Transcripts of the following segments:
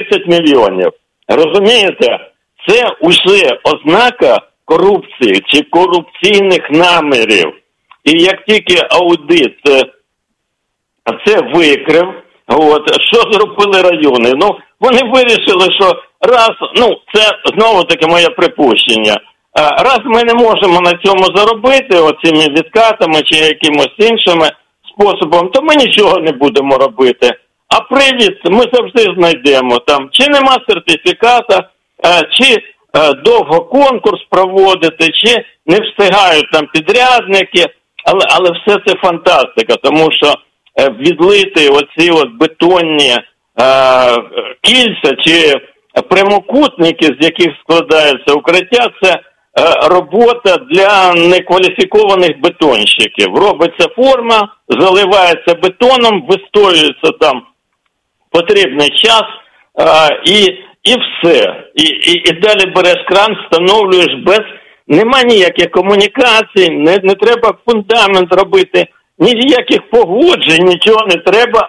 30 мільйонів. Розумієте? Це вже ознака корупції чи корупційних намірів. І як тільки аудит це викрив, що зробили райони? Вони вирішили, що це знову-таки моє припущення. Раз ми не можемо на цьому заробити, оцими відкатами чи якимось іншими способом, то ми нічого не будемо робити. А привід ми завжди знайдемо. Там чи нема сертифіката, чи довго конкурс проводити, чи не встигають там підрядники. Але все це фантастика, тому що відлити оці бетонні кільця чи прямокутники, з яких складається укриття, це робота для некваліфікованих бетонщиків. Робиться форма, заливається бетоном, вистоюється там потрібний час і все. І далі береш кран, встановлюєш нема ніяких комунікацій, не треба фундамент робити, ніяких погоджень, нічого не треба.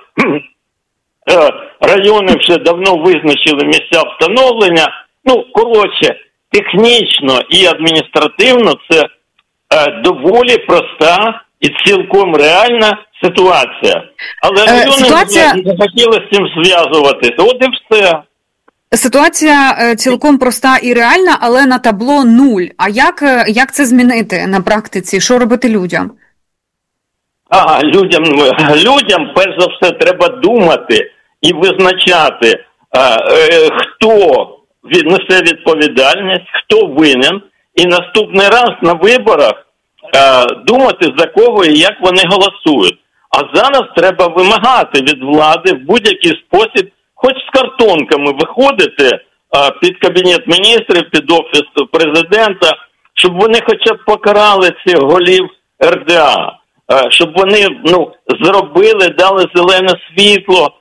Райони вже давно визначили місця встановлення. Технічно і адміністративно це доволі проста і цілком реальна ситуація. Але райони не хотіли з цим зв'язуватися. От і все. Ситуація цілком проста і реальна, але на табло 0. А як це змінити на практиці? Що робити людям? Людям перш за все треба думати і визначати, хто несе відповідальність, хто винен, і наступний раз на виборах думати, за кого і як вони голосують. А зараз треба вимагати від влади в будь-який спосіб, хоч з картонками виходити під Кабінет міністрів, під Офіс президента, щоб вони хоча б покарали цих голів РДА, щоб вони зробили, дали зелене світло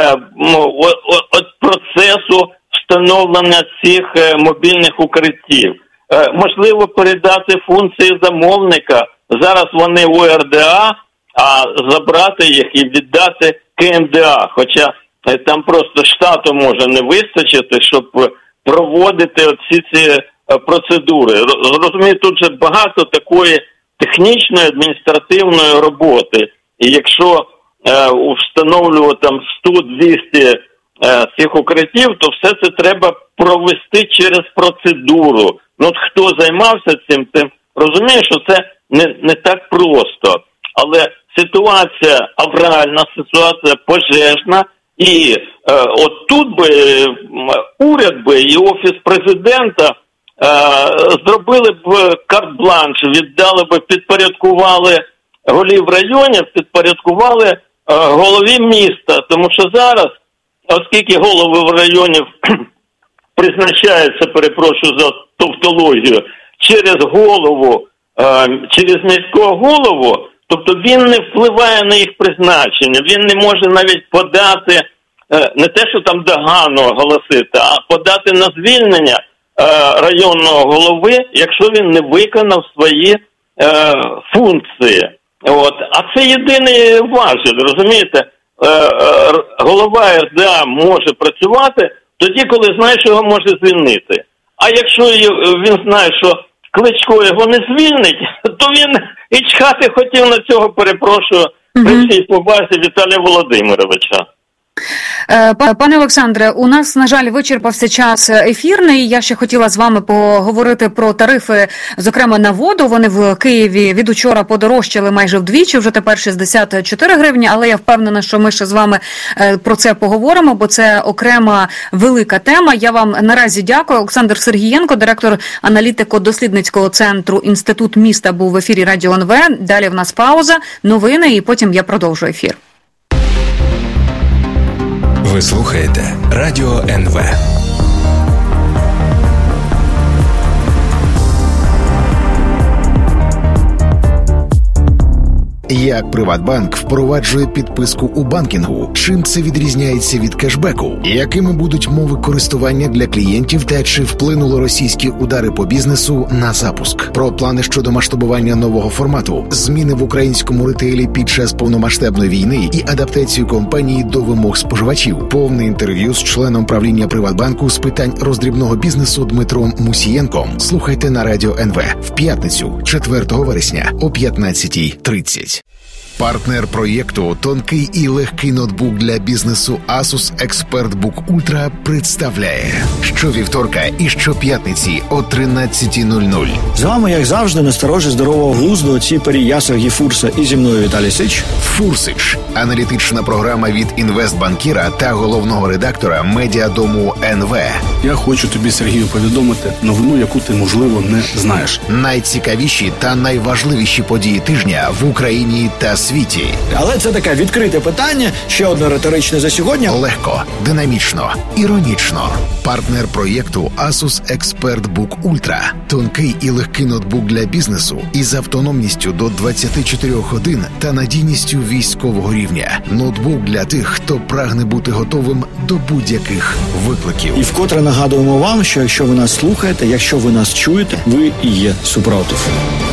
процесу встановлення цих мобільних укриттів. Можливо, передати функції замовника. Зараз вони у РДА, а забрати їх і віддати КМДА. Хоча там просто штату може не вистачити, щоб проводити оці ці процедури. Розумієте, тут же багато такої технічної, адміністративної роботи. І якщо встановлювати там 100-200 цих укриттів, то все це треба провести через процедуру. Хто займався цим, тим розуміє, що це не так просто. Але ситуація авральна, ситуація пожежна, і от тут би уряд і Офіс президента зробили б карт-бланш, віддали б, підпорядкували голів районів, підпорядкували голові міста. Тому що зараз, оскільки голови районів призначаються, перепрошую за тавтологію, через голову, через міського голову, тобто він не впливає на їх призначення, він не може навіть подати, не те, що там догану оголосити, а подати на звільнення районного голови, якщо він не виконав свої функції. А це єдиний важіль, розумієте? Голова РДА може працювати тоді, коли знає, що його може звільнити. А якщо він знає, що Кличко його не звільнить, то він і чхати хотів на цього, перепрошую, при всій повазі Віталія Володимировича. Пане Олександре, у нас, на жаль, вичерпався час ефірний. Я ще хотіла з вами поговорити про тарифи, зокрема на воду. Вони в Києві від учора подорожчали майже вдвічі, вже тепер 64 гривні, але я впевнена, що ми ще з вами про це поговоримо, бо це окрема велика тема. Я вам наразі дякую. Олександр Сергієнко, директор аналітико-дослідницького центру «Інститут міста», був в ефірі Радіо НВ. Далі в нас пауза, новини, і потім я продовжу ефір. Ви слухаєте Радіо НВ. Як Приватбанк впроваджує підписку у банкінгу, чим це відрізняється від кешбеку, якими будуть мови користування для клієнтів та чи вплинули російські удари по бізнесу на запуск. Про плани щодо масштабування нового формату, зміни в українському ретейлі під час повномасштабної війни і адаптацію компанії до вимог споживачів. Повне інтерв'ю з членом правління Приватбанку з питань роздрібного бізнесу Дмитром Мусієнком слухайте на Радіо НВ в п'ятницю, 4 вересня о 15:30. Партнер проєкту «Тонкий і легкий ноутбук для бізнесу Asus ExpertBook Ultra» представляє щовівторка і щоп'ятниці о 13:00. З вами, як завжди, насторожі здорового глузду оціпері я, Сергій Фурса, і зі мною Віталій Сич. Фурсич – аналітична програма від інвестбанкіра та головного редактора медіадому НВ. Я хочу тобі, Сергію, повідомити новину, яку ти, можливо, не знаєш. Найцікавіші та найважливіші події тижня в Україні та світі. Але це таке відкрите питання, ще одне риторичне за сьогодні. Легко, динамічно, іронічно. Партнер проєкту Asus ExpertBook Ultra. Тонкий і легкий ноутбук для бізнесу із автономністю до 24 годин та надійністю військового рівня. Ноутбук для тих, хто прагне бути готовим до будь-яких викликів. І вкотре нагадуємо вам, що якщо ви нас слухаєте, якщо ви нас чуєте, ви і є супротив.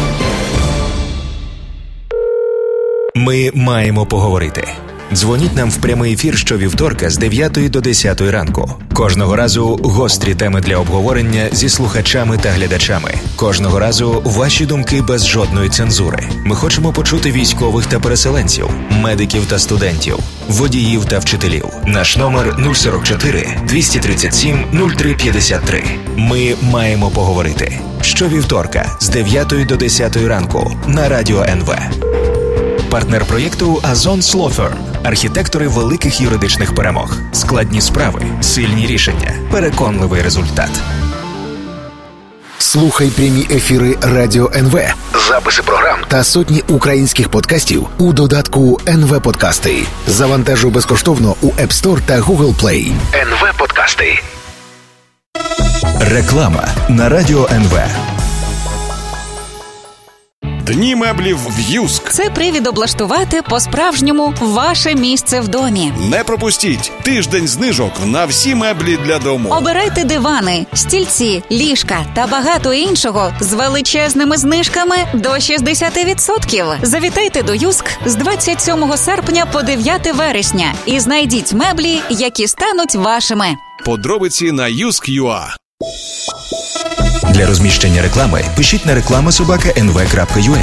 Ми маємо поговорити. Дзвоніть нам в прямий ефір щовівторка з 9 до 10 ранку. Кожного разу гострі теми для обговорення зі слухачами та глядачами. Кожного разу ваші думки без жодної цензури. Ми хочемо почути військових та переселенців, медиків та студентів, водіїв та вчителів. Наш номер 044 237 0353. Ми маємо поговорити. Щовівторка з 9 до 10 ранку на Радіо НВ. Партнер проєкту Озон Law Firm. Архітектори великих юридичних перемог. Складні справи, сильні рішення, переконливий результат. Слухай прямі ефіри Радіо НВ, записи програм та сотні українських подкастів у додатку НВ Подкасти. Завантажуй безкоштовно у App Store та Google Play. НВ Подкасти. Реклама на Радіо НВ. Дні меблів в Юск. Це привід облаштувати по-справжньому ваше місце в домі. Не пропустіть тиждень знижок на всі меблі для дому. Обирайте дивани, стільці, ліжка та багато іншого з величезними знижками до 60%. Завітайте до Юск з 27 серпня по 9 вересня і знайдіть меблі, які стануть вашими. Подробиці на Юск.ua. Для розміщення реклами пишіть на reklama@nv.ua.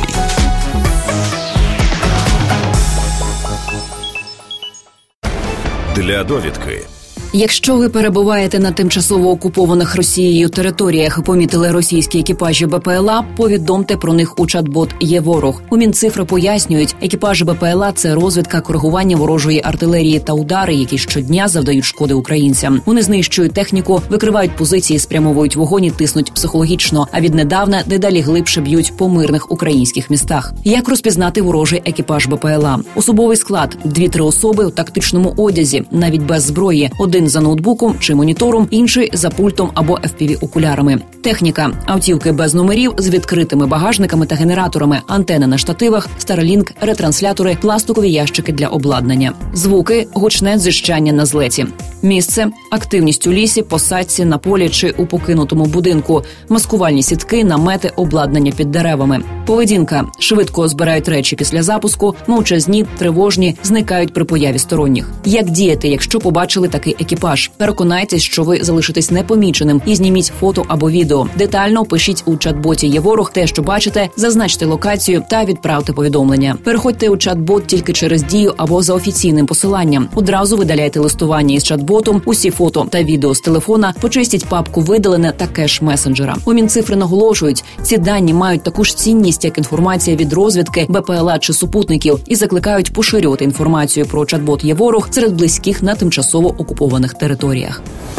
Для довідки. Якщо ви перебуваєте на тимчасово окупованих Росією територіях і помітили російські екіпажі БПЛА, повідомте про них у чат-бот «Є ворог». У Мінцифри пояснюють, екіпажі БПЛА – це розвідка, коригування ворожої артилерії та удари, які щодня завдають шкоди українцям. Вони знищують техніку, викривають позиції, спрямовують вогонь і тиснуть психологічно, а віднедавна дедалі глибше б'ють по мирних українських містах. Як розпізнати ворожий екіпаж БПЛА? Особовий склад – 2-3 особи у тактичному одязі, навіть без зброї. Один за ноутбуком чи монітором, інший за пультом або FPV-окулярами. Техніка – автівки без номерів з відкритими багажниками та генераторами, антени на штативах, Starlink, ретранслятори, пластикові ящики для обладнання. Звуки – гучне дзижчання на злеті. Місце – активність у лісі, посадці, на полі чи у покинутому будинку. Маскувальні сітки, намети, обладнання під деревами. Поведінка – швидко збирають речі після запуску, мовчазні, тривожні, зникають при появі сторонніх. Як діяти, якщо побачили такий екіпаж? Переконайтесь, що ви залишитесь непоміченим і зніміть фото або відео. Детально опишіть у чат-боті «Є ворог» те, що бачите, зазначте локацію та відправте повідомлення. Переходьте у чат-бот тільки через Дію або за офіційним посиланням. Одразу видаляйте листування із чат-ботом, усі фото та відео з телефона, почистіть папку «Видалене» та кеш месенджера. У Мінцифри наголошують, ці дані мають таку ж цінність, як інформація від розвідки, БПЛА чи супутників, і закликають поширювати інформацію про чат-бот «Є ворог» серед близьких на тимчасово окупованих територіях.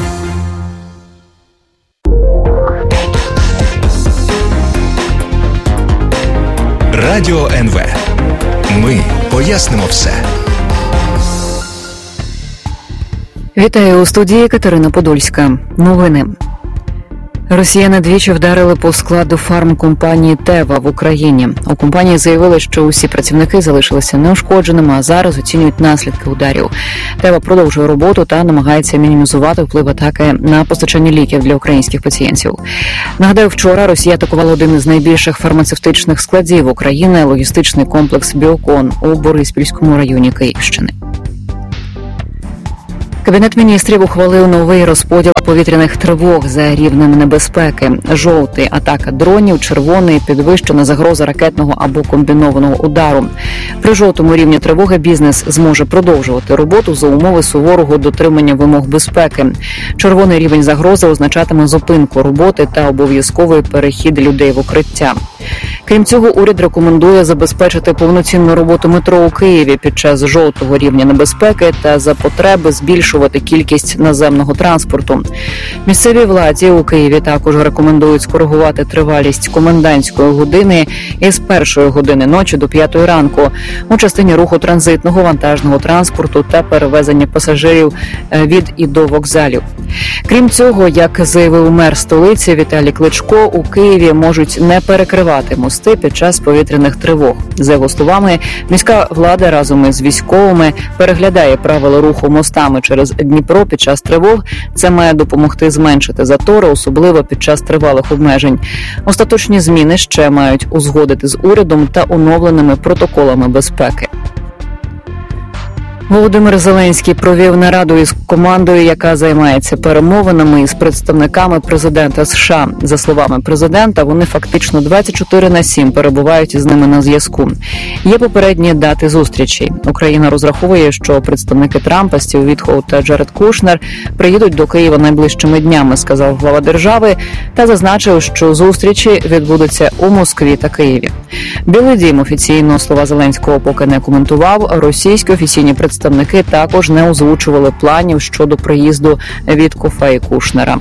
Радіо НВ. Ми пояснимо все. Вітаю у студії Катерина Подольська. Новини. Росіяни двічі вдарили по складу фармкомпанії «Тева» в Україні. У компанії заявили, що усі працівники залишилися неушкодженими, а зараз оцінюють наслідки ударів. «Тева» продовжує роботу та намагається мінімізувати вплив атаки на постачання ліків для українських пацієнтів. Нагадаю, вчора Росія атакувала один із найбільших фармацевтичних складів України – логістичний комплекс «Біокон» у Бориспільському районі Київщини. Кабінет міністрів ухвалив новий розподіл повітряних тривог за рівнем небезпеки. Жовтий – атака дронів, червоний – підвищена загроза ракетного або комбінованого удару. При жовтому рівні тривоги бізнес зможе продовжувати роботу за умови суворого дотримання вимог безпеки. Червоний рівень загрози означатиме зупинку роботи та обов'язковий перехід людей в укриття. Крім цього, уряд рекомендує забезпечити повноцінну роботу метро у Києві під час жовтого рівня небезпеки та за потреби збільшувати кількість наземного транспорту. Місцевій владі у Києві також рекомендують скоригувати тривалість комендантської години із 1 години ночі до 5 ранку у частині руху транзитного вантажного транспорту та перевезення пасажирів від і до вокзалів. Крім цього, як заявив мер столиці Віталій Кличко, у Києві можуть не перекривати мости під час повітряних тривог. За його словами, міська влада разом із військовими переглядає правила руху мостами через Дніпро під час тривог. Це має допомогти зменшити затори, особливо під час тривалих обмежень. Остаточні зміни ще мають узгодити з урядом та оновленими протоколами безпеки. Володимир Зеленський провів нараду із командою, яка займається перемовинами із представниками президента США. За словами президента, вони фактично 24/7 перебувають із ними на зв'язку. Є попередні дати зустрічей. Україна розраховує, що представники Трампа, Стів Вітхоут та Джаред Кушнер приїдуть до Києва найближчими днями, сказав глава держави, та зазначив, що зустрічі відбудуться у Москві та Києві. Білий дім офіційно слова Зеленського поки не коментував. Російські офіційні представники також не озвучували планів щодо приїзду Віткофа і Кушнера.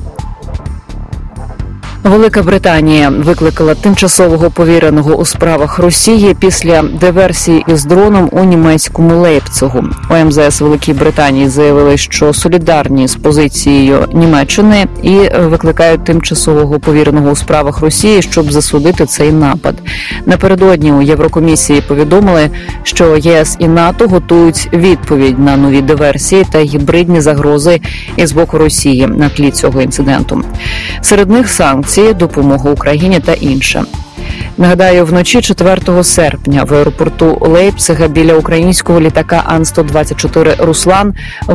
Велика Британія викликала тимчасового повіреного у справах Росії після диверсії із дроном у німецькому Лейпцигу. У МЗС Великій Британії заявили, що солідарні з позицією Німеччини і викликають тимчасового повіреного у справах Росії, щоб засудити цей напад. Напередодні у Єврокомісії повідомили, що ЄС і НАТО готують відповідь на нові диверсії та гібридні загрози із боку Росії на тлі цього інциденту. Серед них санкції, допомога Україні та інше. Нагадаю, вночі 4 серпня в аеропорту Лейпцига біля українського літака Ан-124 «Руслан»